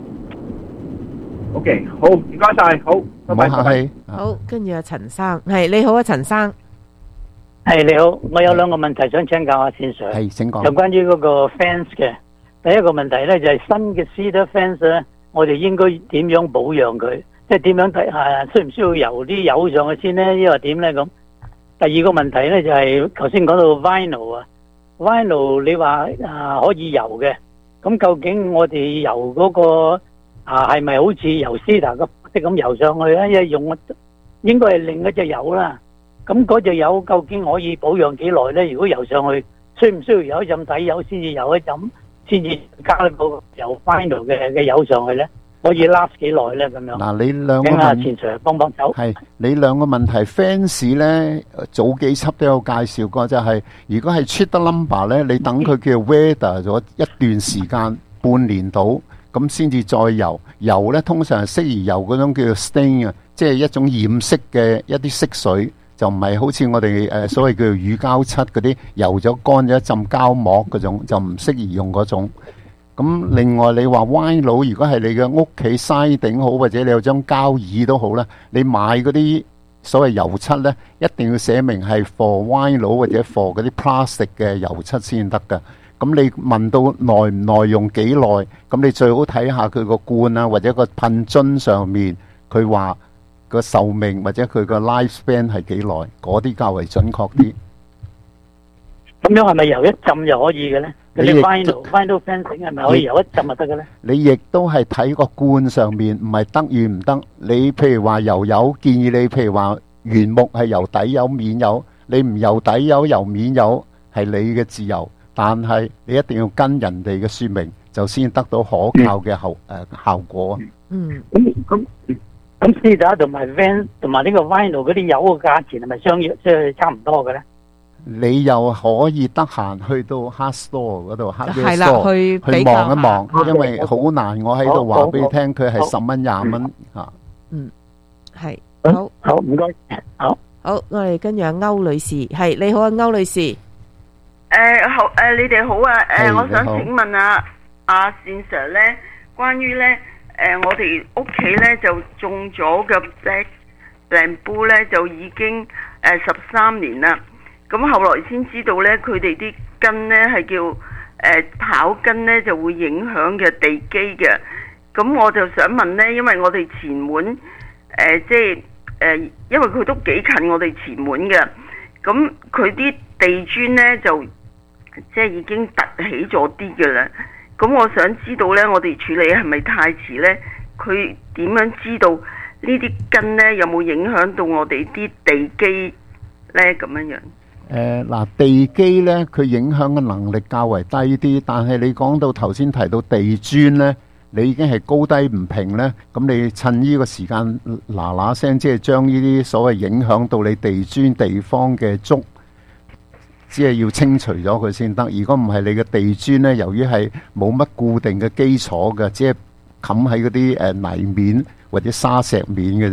OK， 好，唔該晒，好， 唔好客氣。 好，跟住阿陳生，係你好啊，陳生。 係你好，我有兩個問題想請教下先 Sir。 係，請講。 就關於嗰個 fence 嘅，第一個問題咧就係、是、新嘅 cedar fence 咧，我哋應該點樣保養佢？即係點樣睇下需唔需要油啲油上去先咧？抑或點咧咁？第二個問題咧就係頭先講到 vinyl 啊 ，vinyl 你話啊可以油嘅，咁究竟我哋油嗰、那個啊係咪好似油 cedar 嘅即咁油上去咧？因為用應該係另一隻油啦。咁嗰隻油究竟可以保養幾耐咧？如果油上去，需唔需要有一浸底油先至有一浸，先至加嗰個油 final 嘅嘅油上去咧？可以 last 幾耐咧？咁樣嗱，你兩個請下問錢 Sir 幫幫手。 係你兩個問題 fans 咧，早幾輯都有介紹過，就係、是、如果係 cheat 得 number 咧，你等佢叫 weather 咗一段時間，半年到，咁先至再油。油咧通常係適宜油嗰種叫做 stain 啊，即係一種染色嘅一啲色水。就唔係好似我哋誒所謂叫做乳膠漆嗰啲油咗乾咗一浸膠膜嗰種，就唔適宜用嗰種。咁另外你話 vinyl，如果係你嘅屋企嘥頂好，或者你有張膠椅都好啦，你買嗰啲所謂油漆咧，一定要寫明係 for vinyl 或者 for 嗰啲 plastic 嘅油漆先得㗎。咁你問到耐唔耐用幾耐，咁你最好睇下佢個罐啊，或者個噴樽上面佢話個壽命或者佢個 lifespan 係幾耐，嗰啲較為準確啲。 咁樣係咪油一浸就可以嘅咧？嗰啲 vinyl vinyl fencing 係咪可以油一浸就得嘅咧？ 你亦都係睇個罐上面，唔係得與唔得。你譬如話油油，建議你譬如話原木係油底油面油，你唔油底油油面油係你嘅自由，但係你一定要跟人哋嘅說明，就先得到可靠嘅效誒效果。 嗯，咁咁。咁 cedar 同埋 van 同埋呢個 vinyl 嗰啲油嘅價錢係咪相約即係差唔多嘅咧？ 你又可以得閒去到 hard store 嗰度 hard store 去去望一望，因為好難我喺度話俾你聽，佢係十蚊廿蚊嚇。 嗯，係好， 好唔該，好， 好，我哋跟住阿歐女士，係你好啊，歐女士。 誒好誒，你哋好啊！誒，我想請問下阿善 Sir 咧，關於咧。誒、呃，我哋屋企咧就種咗嘅 black bamboo咧就已經誒十三年啦。咁後來先知道咧，佢哋啲根咧係叫誒、呃、跑根咧就會影響嘅地基嘅。咁我就想問咧，因為我哋前門誒、呃、即係誒、呃，因為佢都幾近我哋前門嘅。咁佢啲地磚咧就即係已經凸起咗啲嘅啦。咁我想知道咧，我哋處理係咪太遲咧？佢點樣知道呢啲根咧有冇影響到我哋啲地基咧？咁樣樣。 誒嗱，地基咧，佢影響嘅能力較為低啲，但係你講到頭先提到地磚咧，你已經係高低唔平咧，咁你趁呢個時間嗱嗱聲，即係將呢啲所謂影響到你地磚地方嘅竹，只係要清除咗佢先得。如果唔係，你嘅地磚咧，由於係冇乜固定嘅基礎嘅，只係冚喺嗰啲誒泥面或者沙石面嘅啫。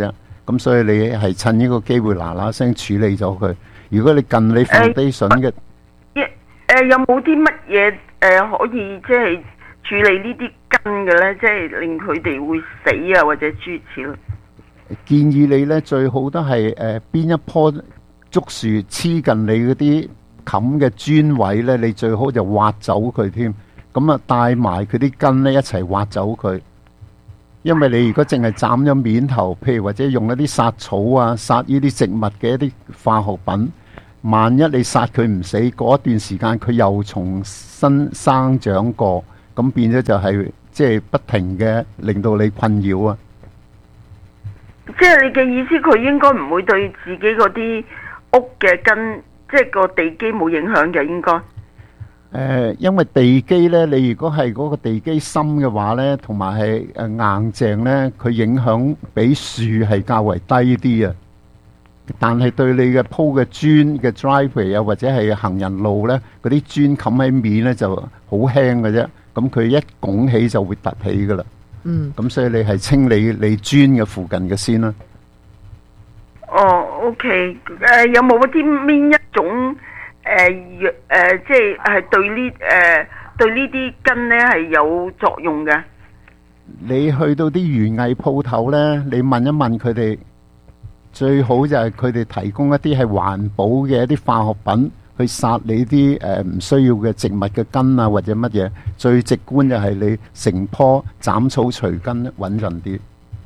咁所以你係趁呢個機會嗱嗱聲處理咗佢。如果你近你 foundation 嘅， 誒、呃、有冇啲乜嘢誒可以即係處理呢啲根嘅咧？即係令佢哋會死啊，或者諸如此類。 建議你咧最好都係誒邊一棵竹樹黐近你嗰啲冚嘅磚位咧，你最好就挖走佢添。咁啊帶埋佢啲根咧一齊挖走佢。因為你如果淨係斬咗面頭，譬如或者用一啲殺草啊、殺呢啲植物嘅一啲化學品，萬一你殺佢唔死，嗰一段時間佢又重新生長過，咁變咗就係即係不停嘅令到你困擾啊！ 即係你嘅意思，佢應該唔會對自己嗰啲屋嘅根，即係個地基冇影響嘅，應該。 誒、呃，因為地基咧，你如果係嗰個地基深嘅話咧，同埋係誒硬淨咧，佢影響比樹係較為低啲啊。但係對你嘅鋪嘅磚嘅 driveway 啊，或者係行人路咧，嗰啲磚冚喺面咧就好輕嘅啫。咁佢一拱起就會凸起噶啦。 嗯。咁所以你係清理你磚嘅附近嘅先啦。 哦 ，OK，誒、呃，有冇啲邊一種？誒藥誒，即係係對呢誒、呃、對呢啲根咧係有作用嘅。 你去到啲園藝鋪頭咧，你問一問佢哋，最好就係佢哋提供一啲係環保嘅一啲化學品去殺你啲誒唔需要嘅植物嘅根啊，或者乜嘢。最直觀就係你成棵斬草除根穩陣啲。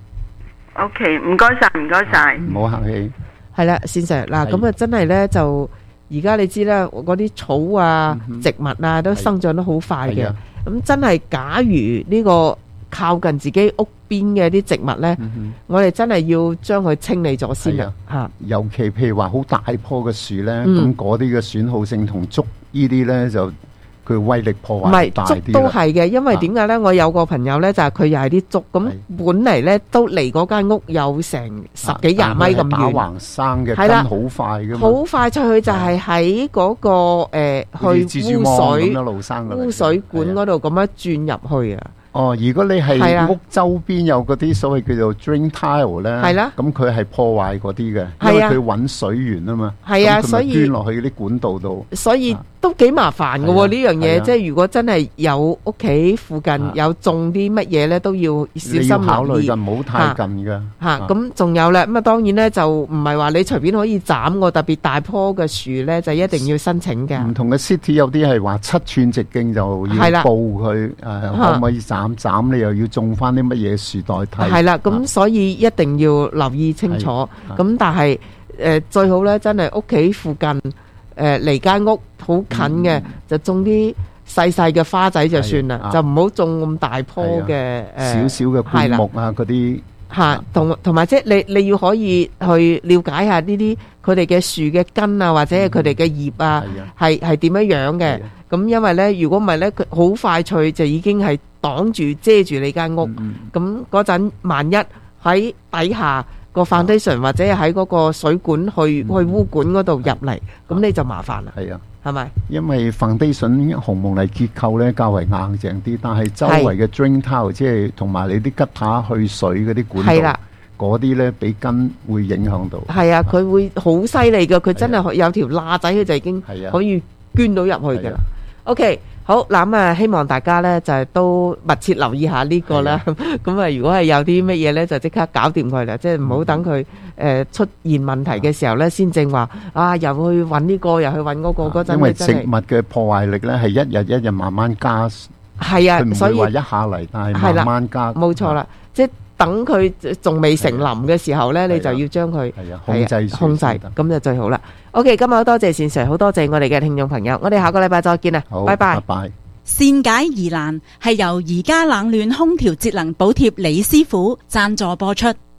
OK， 唔該晒，唔該晒， 唔好客氣。 係啦，先生嗱，咁啊真係咧就。而家你知啦，嗰啲草啊、嗯、植物啊都生長得好快嘅。咁真係，假如呢個靠近自己屋邊嘅啲植物呢，嗯、我哋真係要將佢清理咗先啦。嚇，尤其譬如話好大棵嘅樹呢，咁嗰啲嘅損耗性同竹呢啲呢就。佢威力破壞大啲啦。竹都係嘅，因為點解咧？我有個朋友咧，就係佢又係啲竹，咁本嚟咧都離嗰間屋有成十幾廿米咁遠。打橫生嘅，根好快噶嘛。好快出去就係喺嗰個誒去污水污水管嗰度咁樣轉入去啊。哦，如果你係屋周邊有嗰啲所謂叫做 drain tile 咧，係啦，咁佢係破壞嗰啲嘅，因為佢揾水源啊嘛，係啊，所以捐落去嗰啲管道度，所以都幾麻煩嘅喎呢樣嘢。即係如果真係有屋企附近有種啲乜嘢咧，都要小心考慮，就唔好太近㗎嚇。咁仲有咧，咁啊當然咧就唔係話你隨便可以斬個特別大棵嘅樹咧，就一定要申請嘅。唔同嘅 city 有啲係話七寸直徑就要報佢誒可唔可以斬。斬斬你又要種翻啲乜嘢樹代替？係啦，咁所以一定要留意清楚。咁但係誒、呃、最好咧，真係屋企附近誒離間屋好近嘅，就種啲細細嘅花仔就算啦，就唔好種咁大棵嘅誒少少嘅灌木啊嗰啲。嚇，同同埋即係你你要可以去了解下呢啲佢哋嘅樹嘅根啊，或者係佢哋嘅葉啊，係係點樣樣嘅。咁因為咧，如果唔係咧，佢好快脆就已經係擋住遮住你間屋。咁嗰陣萬一喺底下個 foundation 或者喺嗰個水管去去污管嗰度入嚟，咁你就麻煩啦。係啊，係咪？因為 foundation 紅毛泥結構咧較為硬淨啲，但係周圍嘅 drain tile 即係同埋你啲吉他去水嗰啲管道，嗰啲咧俾根會影響到。係啊，佢會好犀利㗎，佢真係有條罅仔，佢就已經可以捐到入去㗎啦。OK， 好嗱，咁啊，希望大家咧就係都密切留意下呢個啦。咁啊，如果係有啲乜嘢咧，就即刻搞掂佢啦，即係唔好等佢誒出現問題嘅時候咧，先正話啊，又去揾呢個，又去揾嗰個嗰陣。因為植物嘅破壞力咧係一日一日慢慢加，係啊，所以話一下嚟，但係慢慢加。冇錯啦，即係等佢仲未成林嘅時候咧，你就要將佢控制控制，咁就最好啦。OK， 今日好多謝善 Sir，好多謝我哋嘅聽眾朋友，我哋下個禮拜再見啦，拜拜。拜拜。 善解疑難係由宜家冷暖空調節能補貼李師傅贊助播出。